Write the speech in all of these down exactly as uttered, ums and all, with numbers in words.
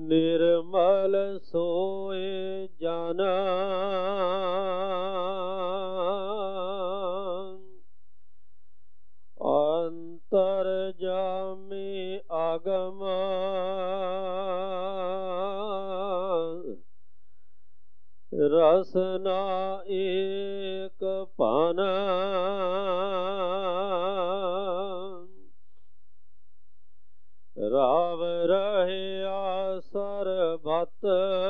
ਨਿਰਮਲ ਸੋਏ ਜਨ ਅੰਤਰਜਾਮੀ ਆਗਮ ਰਸਨਾ ਏਕ ਭਨ ਰਾਵ ਰਹਿਆ ਸਰਬਤ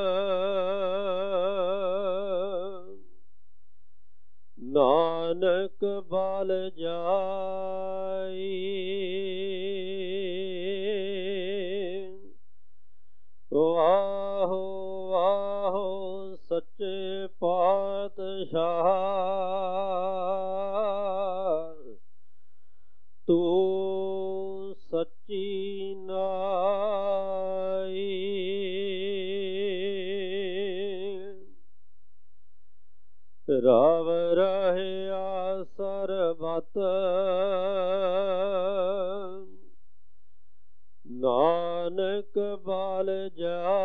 ਨਾਨਕ ਬਲ ਜਾਈ ਵਾਹੋ ਵਾਹੋ ਸੱਚੇ ਪਾਤਸ਼ਾਹ ਤੂੰ ਸੱਚੀ ਨਾਈ ਰਵ ਰਹਿਆ ਸਰਬਤ ਨਾਨਕ ਬਲ ਜਾ